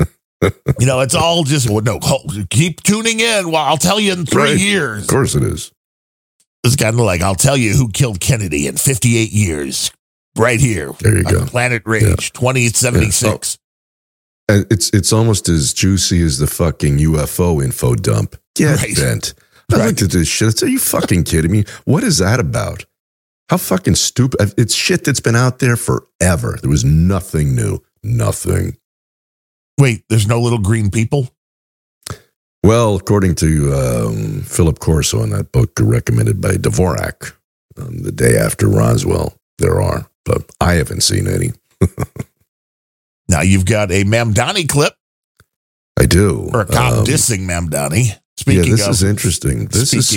Speaker 4: It's all just, keep tuning in. Well, I'll tell you in 3 years.
Speaker 3: Of course it is.
Speaker 4: It's kind of like, I'll tell you who killed Kennedy in 58 years. Right here.
Speaker 3: There you go.
Speaker 4: Planet Rage, 2076.
Speaker 3: Yeah. Oh. It's almost as juicy as the fucking UFO info dump. Get bent. I looked at this shit. Are you fucking kidding me? What is that about? How fucking stupid. It's shit that's been out there forever. There was nothing new. Nothing.
Speaker 4: Wait, there's no little green people?
Speaker 3: Well, according to Philip Corso in that book recommended by Dvorak, The Day After Roswell, there are, but I haven't seen any.
Speaker 4: Now you've got a Mamdani clip.
Speaker 3: I do.
Speaker 4: Or a cop dissing Mamdani.
Speaker 3: Speaking this is interesting. This is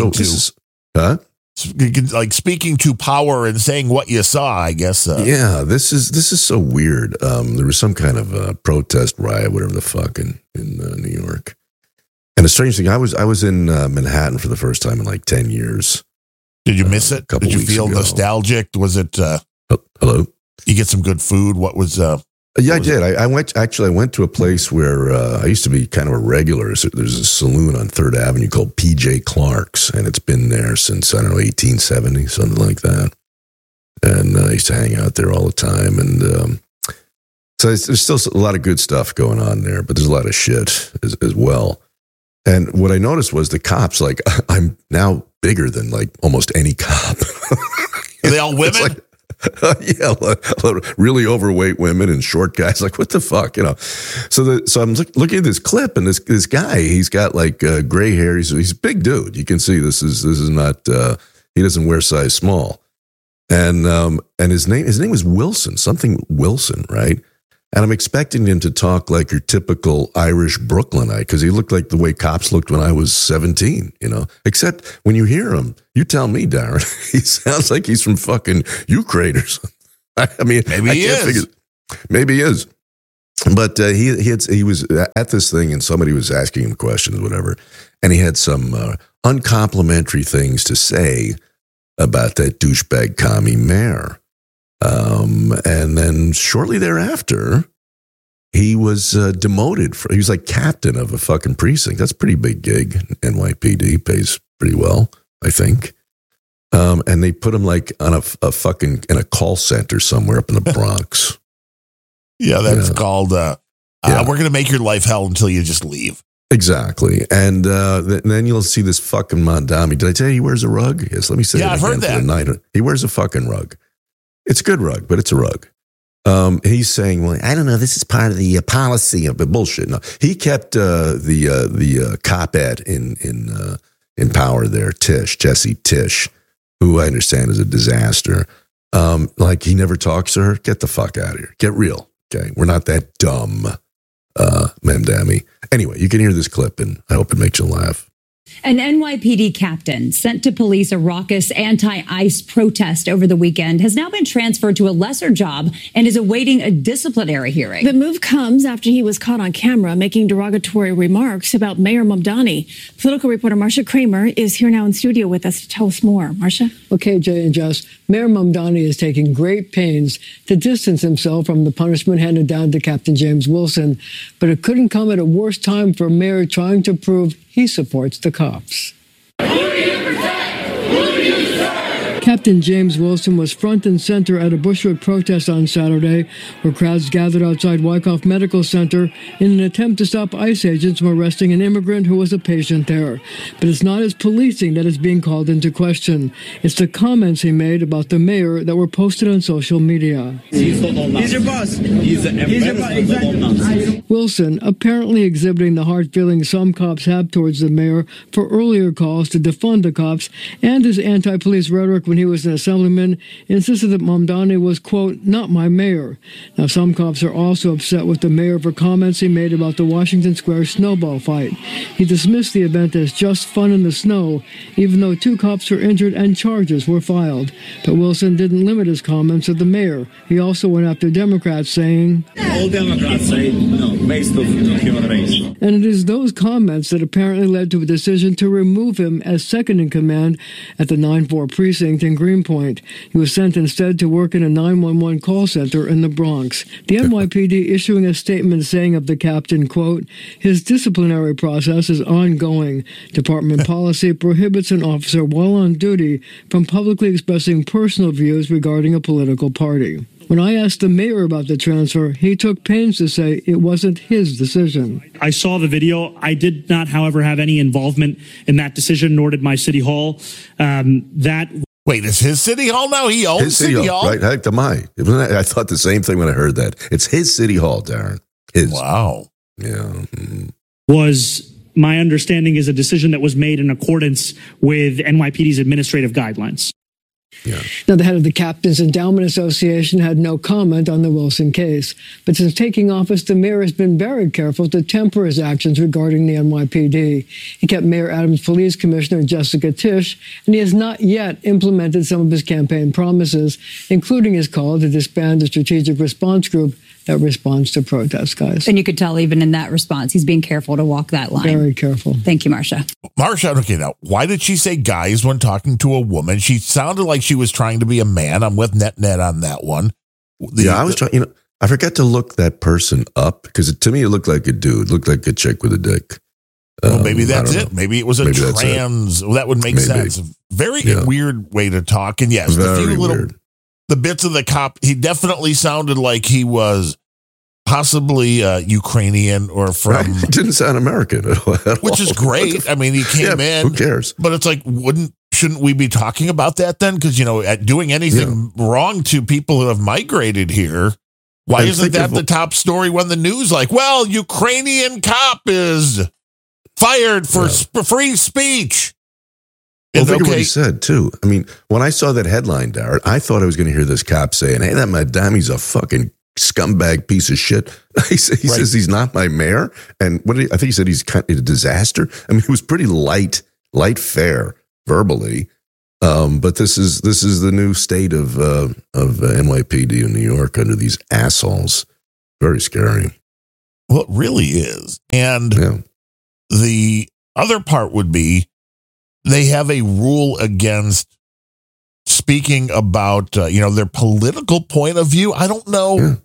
Speaker 4: speaking to power and saying what you saw, I guess.
Speaker 3: This is so weird. There was some kind of protest riot, whatever the fuck, in New York. And the strange thing, I was in Manhattan for the first time in 10 years.
Speaker 4: Did you miss it? Did you feel nostalgic? Was it?
Speaker 3: Hello.
Speaker 4: You get some good food. What was?
Speaker 3: Yeah, I did. I went to a place where I used to be kind of a regular. So there's a saloon on 3rd Avenue called PJ Clark's, and it's been there since, 1870, something like that. And I used to hang out there all the time. And so there's still a lot of good stuff going on there, but there's a lot of shit as well. And what I noticed was the cops, I'm now bigger than almost any cop.
Speaker 4: Are they all women?
Speaker 3: Really overweight women and short guys. What the fuck, So I'm looking at this clip, and this guy, he's got gray hair. He's a big dude. You can see this is not. He doesn't wear size small, and his name was Wilson, something Wilson, right? And I'm expecting him to talk like your typical Irish Brooklynite, because he looked like the way cops looked when I was 17, Except when you hear him, you tell me, Darren, he sounds like he's from fucking Ukraine or something. I mean,
Speaker 4: maybe he is.
Speaker 3: Maybe he is. But he was at this thing, and somebody was asking him questions, whatever, and he had some uncomplimentary things to say about that douchebag commie mayor. And then shortly thereafter, he was demoted. He was like captain of a fucking precinct. That's a pretty big gig. NYPD pays pretty well, I think. And they put him like on in a call center somewhere up in the Bronx.
Speaker 4: Yeah, that's called, we're going to make your life hell until you just leave.
Speaker 3: Exactly. And then you'll see this fucking Mondami. Did I tell you he wears a rug? Yes, let me say
Speaker 4: I've heard that.
Speaker 3: He wears a fucking rug. It's a good rug, but it's a rug. He's saying, well, I don't know, this is part of the policy of the bullshit. No, he kept the cop-ed in power there, Jesse Tisch, who I understand is a disaster. Like he never talks to her. Get the fuck out of here. Get real. Okay, we're not that dumb, Mamdani. Anyway, you can hear this clip, and I hope it makes you laugh.
Speaker 8: An NYPD captain sent to police a raucous anti-ICE protest over the weekend has now been transferred to a lesser job and is awaiting a disciplinary hearing.
Speaker 9: The move comes after he was caught on camera making derogatory remarks about Mayor Mamdani. Political reporter Marcia Kramer is here now in studio with us to tell us more. Marcia?
Speaker 10: Okay, Jay and Jess, Mayor Mamdani is taking great pains to distance himself from the punishment handed down to Captain James Wilson, but it couldn't come at a worse time for a mayor trying to prove he supports the cops. Who do you protect? Who do you serve? Captain James Wilson was front and center at a Bushwick protest on Saturday, where crowds gathered outside Wyckoff Medical Center in an attempt to stop ICE agents from arresting an immigrant who was a patient there. But it's not his policing that is being called into question. It's the comments he made about the mayor that were posted on social media.
Speaker 11: He's your boss. He's your boss. Exactly.
Speaker 10: Wilson, apparently exhibiting the hard feelings some cops have towards the mayor for earlier calls to defund the cops, and his anti-police rhetoric when he was an assemblyman, insisted that Mamdani was, quote, not my mayor. Now, some cops are also upset with the mayor for comments he made about the Washington Square snowball fight. He dismissed the event as just fun in the snow, even though 2 cops were injured and charges were filed. But Wilson didn't limit his comments to the mayor. He also went after Democrats, saying,
Speaker 11: all Democrats say, based on human race.
Speaker 10: And it is those comments that apparently led to a decision to remove him as second in command at the 9-4 precinct in Greenpoint. He was sent instead to work in a 911 call center in the Bronx. The NYPD issuing a statement saying of the captain, quote, his disciplinary process is ongoing. Department policy prohibits an officer while on duty from publicly expressing personal views regarding a political party. When I asked the mayor about the transfer, he took pains to say it wasn't his decision.
Speaker 12: I saw the video. I did not, however, have any involvement in that decision, nor did my city hall.
Speaker 4: Wait, is his city hall now? He owns
Speaker 3: his
Speaker 4: city hall?
Speaker 3: Right, heck am I. I thought the same thing when I heard that. It's his city hall, Darren. His.
Speaker 4: Wow.
Speaker 3: Yeah.
Speaker 12: Was my understanding is a decision that was made in accordance with NYPD's administrative guidelines.
Speaker 10: Yeah. Now, the head of the Captain's Endowment Association had no comment on the Wilson case. But since taking office, the mayor has been very careful to temper his actions regarding the NYPD. He kept Mayor Adams' police commissioner, Jessica Tisch, and he has not yet implemented some of his campaign promises, including his call to disband the strategic response group that responds to protests, guys.
Speaker 8: And you could tell even in that response, he's being careful to walk that line.
Speaker 10: Very careful.
Speaker 8: Thank you, Marcia.
Speaker 4: Marcia, okay, now, why did she say guys when talking to a woman? She sounded like she was trying to be a man. I'm with Net on that one.
Speaker 3: I was trying, I forgot to look that person up because to me it looked like a dude, looked like a chick with a dick.
Speaker 4: Well, maybe that's it. Maybe it was a trans. Well, that would make sense. Very weird way to talk. And yes, the bits of the cop, he definitely sounded like he was possibly Ukrainian or from...
Speaker 3: Right. It didn't sound American at all.
Speaker 4: Which is great. I mean, he came in.
Speaker 3: Who cares?
Speaker 4: But it's like, shouldn't we be talking about that then? Because, at doing anything wrong to people who have migrated here, why isn't that the top story when the news Ukrainian cop is fired for free speech?
Speaker 3: Well, think of what he said, too. I mean, when I saw that headline, Darren, I thought I was going to hear this cop saying, hey, that Mamdani's a fucking scumbag piece of shit. He says he's not my mayor. And I think he said he's kind of a disaster. I mean, he was pretty light fare verbally. But this is the new state of NYPD in New York under these assholes. Very scary.
Speaker 4: Well, it really is. And the other part would be they have a rule against speaking about, their political point of view. I don't know. Yeah.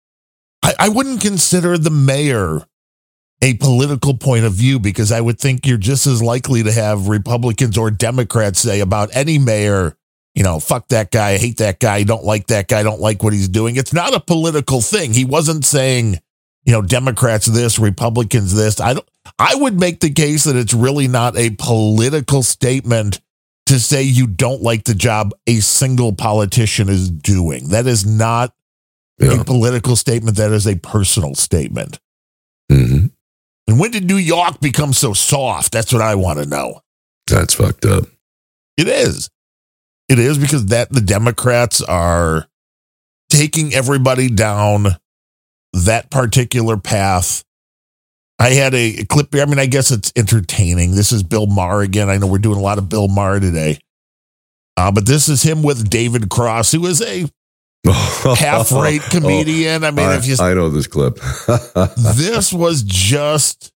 Speaker 4: I wouldn't consider the mayor a political point of view, because I would think you're just as likely to have Republicans or Democrats say about any mayor, fuck that guy, I hate that guy, don't like that guy, don't like what he's doing. It's not a political thing. He wasn't saying, Democrats this, Republicans this. I would make the case that it's really not a political statement to say you don't like the job a single politician is doing. That is not a political statement. That is a personal statement.
Speaker 3: Mm-hmm.
Speaker 4: And when did New York become so soft? That's what I want to know.
Speaker 3: That's fucked up.
Speaker 4: It is. It is, because the Democrats are taking everybody down that particular path. I had a clip here. I mean, I guess it's entertaining. This is Bill Maher again. I know we're doing a lot of Bill Maher today. But this is him with David Cross, who is a half-rate comedian. I mean,
Speaker 3: I know this clip.
Speaker 4: This was just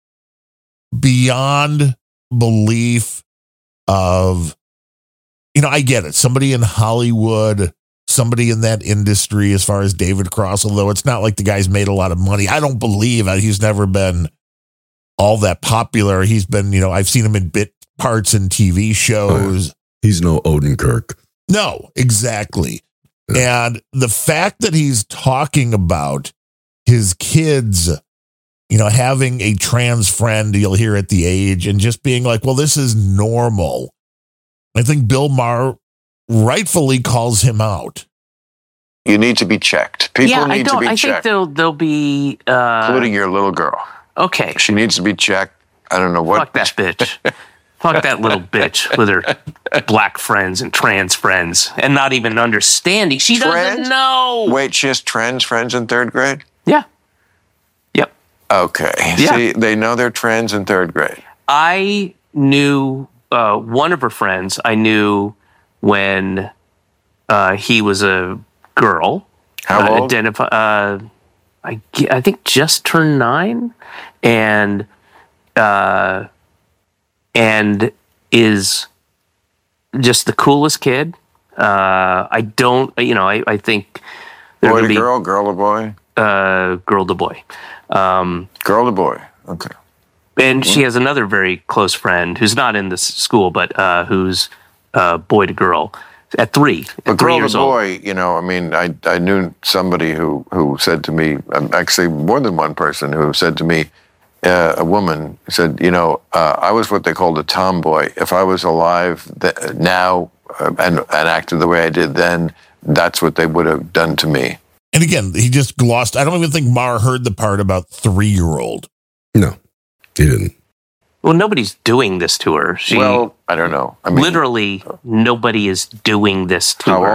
Speaker 4: beyond belief of, I get it. Somebody in Hollywood, somebody in that industry, as far as David Cross, although it's not like the guy's made a lot of money. I don't believe he's never been all that popular. He's been, I've seen him in bit parts in TV shows.
Speaker 3: He's no Odenkirk.
Speaker 4: No, exactly. And the fact that he's talking about his kids, having a trans friend, you'll hear at the age, and just being like, well, this is normal. I think Bill Maher rightfully calls him out.
Speaker 5: You need to be checked. People need to be checked.
Speaker 13: I think they'll be...
Speaker 5: including your little girl.
Speaker 13: Okay.
Speaker 5: She needs to be checked. I don't know what...
Speaker 13: Fuck that bitch. Fuck that little bitch with her black friends and trans friends and not even understanding. She doesn't know.
Speaker 5: Wait, she has trans friends in third grade?
Speaker 13: Yeah. Yep.
Speaker 5: Okay.
Speaker 13: Yeah.
Speaker 5: See, they know they're trans in third grade.
Speaker 13: I knew one of her friends. I knew when he was a girl.
Speaker 5: How old?
Speaker 13: I think just turned 9. And is just the coolest kid. I think
Speaker 5: boy to girl, girl to boy,
Speaker 13: girl to boy,
Speaker 5: girl to boy. Okay.
Speaker 13: And she has another very close friend who's not in this school, but who's boy to girl at 3.
Speaker 5: But
Speaker 13: girl
Speaker 5: to boy, I knew somebody who said to me, actually more than one person who said to me. A woman said, I was what they called a tomboy. If I was alive now and acted the way I did then, that's what they would have done to me.
Speaker 4: And again, he just glossed. I don't even think Maher heard the part about 3-year-old.
Speaker 3: No, he didn't.
Speaker 13: Well, nobody's doing this to her.
Speaker 5: I don't know.
Speaker 13: Literally, nobody is doing this to her.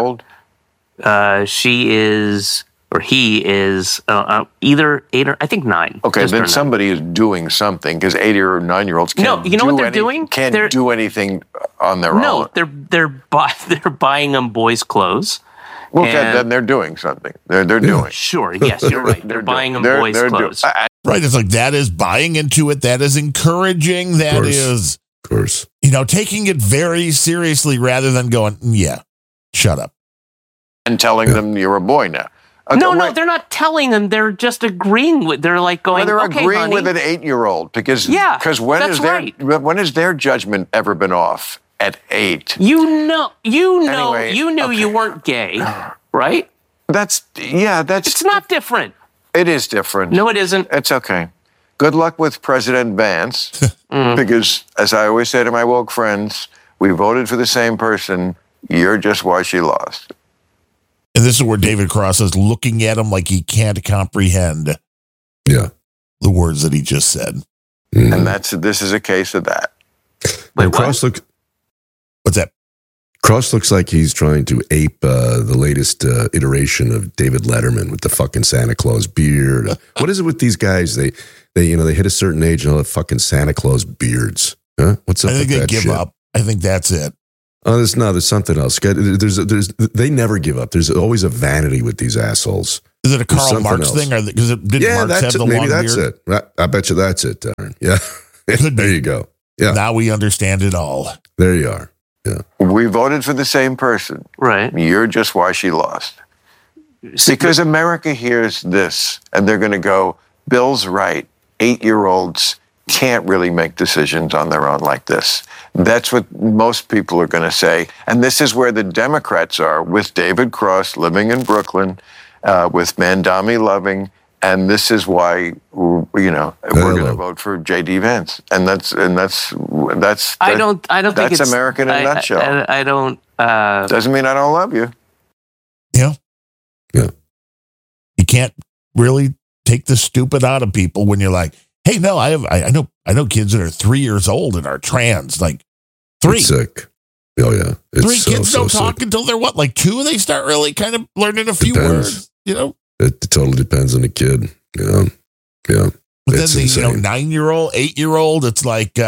Speaker 5: How old?
Speaker 13: She is... or he is either 8 or I think 9.
Speaker 5: Okay, then somebody is doing something, because 8 or 9-year-olds can't.
Speaker 13: No, you know what they're doing?
Speaker 5: Can't do anything on their own.
Speaker 13: No, they're buying them boys' clothes.
Speaker 5: Well, then they're doing something. They're doing.
Speaker 13: Sure, yes, you're right. They're buying them boys' clothes.
Speaker 4: Right, it's like that is buying into it. That is encouraging. That is,
Speaker 3: of course,
Speaker 4: taking it very seriously rather than going, yeah, shut up,
Speaker 5: and telling them you're a boy now.
Speaker 13: Okay, no, they're not telling them. They're just agreeing with. They're like going.
Speaker 5: Well, they're
Speaker 13: okay,
Speaker 5: agreeing
Speaker 13: honey.
Speaker 5: with an 8-year-old because when has their judgment ever been off at 8?
Speaker 13: You knew
Speaker 5: Anyway,
Speaker 13: you weren't gay, right?
Speaker 5: That's.
Speaker 13: It's not different.
Speaker 5: It is different.
Speaker 13: No, it isn't.
Speaker 5: It's okay. Good luck with President Vance, because as I always say to my woke friends, we voted for the same person. You're just why she lost.
Speaker 4: And this is where David Cross is looking at him like he can't comprehend the words that he just said.
Speaker 5: And this is a case of that.
Speaker 13: Wait,
Speaker 3: Cross
Speaker 4: what's that?
Speaker 3: Cross looks like he's trying to ape the latest iteration of David Letterman with the fucking Santa Claus beard. What is it with these guys? They hit a certain age and they'll have fucking Santa Claus beards. Huh? What's up?
Speaker 4: I think
Speaker 3: with
Speaker 4: they
Speaker 3: that
Speaker 4: give
Speaker 3: shit?
Speaker 4: up. I think that's it.
Speaker 3: Oh, there's something else. They never give up. There's always a vanity with these assholes.
Speaker 4: Is it a Karl Marx thing, or because did Marx have the long beard?
Speaker 3: Maybe that's it. I bet you that's it, Darren. Yeah, there you go. Yeah,
Speaker 4: now we understand it all.
Speaker 3: There you are. Yeah,
Speaker 5: we voted for the same person.
Speaker 13: Right.
Speaker 5: You're just why she lost. Because America hears this, and they're going to go, Bill's right. 8-year-olds can't really make decisions on their own like this. That's what most people are going to say. And this is where the Democrats are, with David Cross living in Brooklyn, with Mandami Loving. And this is why, we're going to vote for J.D. Vance. And that's
Speaker 13: I don't think
Speaker 5: that's
Speaker 13: it's
Speaker 5: America in a nutshell.
Speaker 13: I don't.
Speaker 5: Doesn't mean I don't love you.
Speaker 4: Yeah.
Speaker 3: Yeah.
Speaker 4: You can't really take the stupid out of people when you're like, hey, no, I know kids that are 3 years old and are trans, like 3.
Speaker 3: It's sick. Oh yeah. It's
Speaker 4: 3 kids don't talk until they're what, like 2? They start really kind of learning a few words,
Speaker 3: It totally depends on the kid. Yeah.
Speaker 4: But then the 9-year-old, 8-year-old, it's like,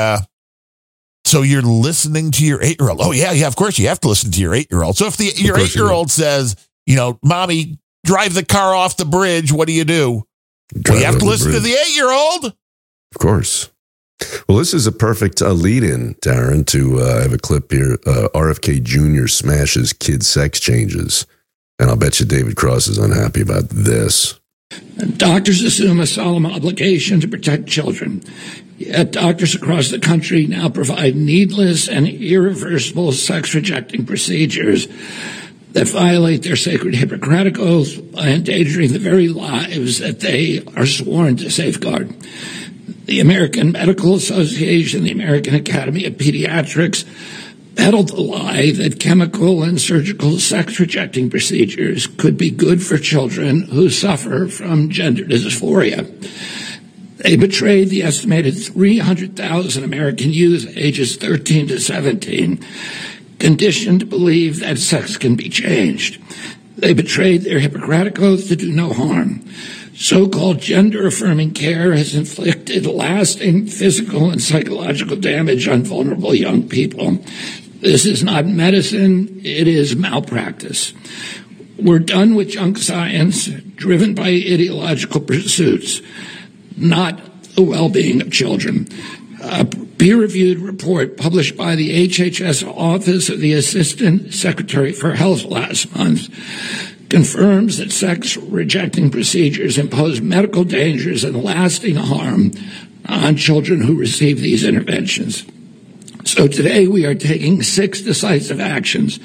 Speaker 4: so you're listening to your 8-year-old. Oh yeah, of course you have to listen to your 8-year-old. So if your 8-year-old says, Mommy, drive the car off the bridge, what do? Well, you have to listen to the 8-year-old.
Speaker 3: Of course. Well, this is a perfect lead-in, Darren, to I have a clip here. RFK Jr. smashes kid sex changes. And I'll bet you David Cross is unhappy about this.
Speaker 14: Doctors assume a solemn obligation to protect children. Yet doctors across the country now provide needless and irreversible sex-rejecting procedures that violate their sacred Hippocratic oath by endangering the very lives that they are sworn to safeguard. The American Medical Association, the American Academy of Pediatrics, peddled the lie that chemical and surgical sex-rejecting procedures could be good for children who suffer from gender dysphoria. They betrayed the estimated 300,000 American youth ages 13 to 17, conditioned to believe that sex can be changed. They betrayed their Hippocratic oath to do no harm. So-called gender-affirming care has inflicted lasting physical and psychological damage on vulnerable young people. This is not medicine, it is malpractice. We're done with junk science driven by ideological pursuits, not the well-being of children. A peer-reviewed report published by the HHS Office of the Assistant Secretary for Health last month confirms that sex-rejecting procedures impose medical dangers and lasting harm on children who receive these interventions. So today we are taking 6 decisive actions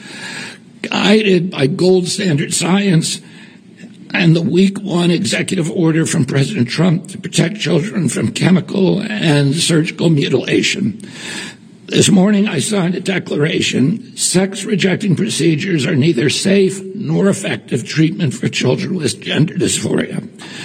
Speaker 14: guided by gold standard science and the week 1 executive order from President Trump to protect children from chemical and surgical mutilation. This morning I signed a declaration. Sex-rejecting procedures are neither safe nor effective treatment for children with gender dysphoria.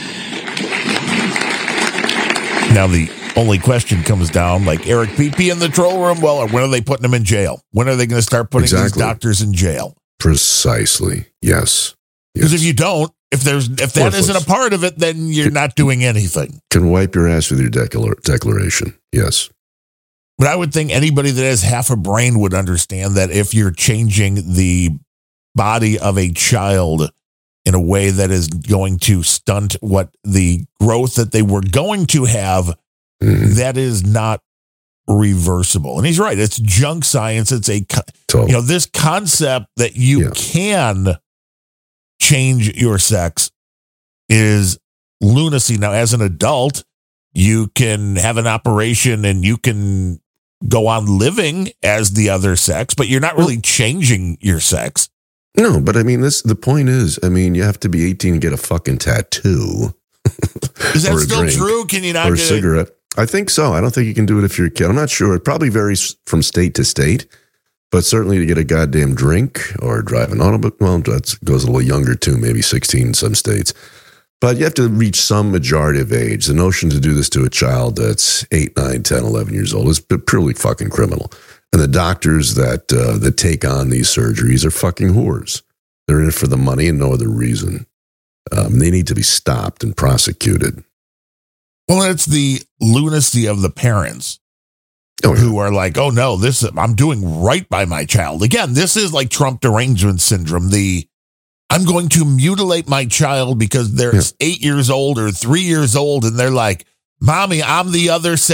Speaker 4: Now the only question comes down, like Eric Pepe in the troll room, well, when are they putting them in jail? When are they going to start putting these doctors in jail?
Speaker 3: Precisely. Yes.
Speaker 4: Because if you don't, if that isn't a part of it, then you're not doing anything.
Speaker 3: Can wipe your ass with your declaration. Yes.
Speaker 4: But I would think anybody that has half a brain would understand that if you're changing the body of a child in a way that is going to stunt what the growth that they were going to have, that is not reversible. And he's right. It's junk science. It's this concept that you can change your sex is lunacy. Now, as an adult, you can have an operation and you can go on living as the other sex, but you're not really changing your sex.
Speaker 3: No, but I mean, the point is, you have to be 18 and get a fucking tattoo.
Speaker 4: Is that still true? Can you not
Speaker 3: or
Speaker 4: get
Speaker 3: a cigarette? I think so. I don't think you can do it if you're a kid. I'm not sure. It probably varies from state to state, but certainly to get a goddamn drink or drive an automobile, well, that goes a little younger too, maybe 16 in some states. But you have to reach some majority of age. The notion to do this to a child that's 8, 9, 10, 11 years old is purely fucking criminal. And the doctors that take on these surgeries are fucking whores. They're in it for the money and no other reason. They need to be stopped and prosecuted.
Speaker 4: Well, it's the lunacy of the parents who are like, oh no, I'm doing right by my child. Again, this is like Trump derangement syndrome. I'm going to mutilate my child because they're 8 years old or 3 years old. And they're like, Mommy, I'm the other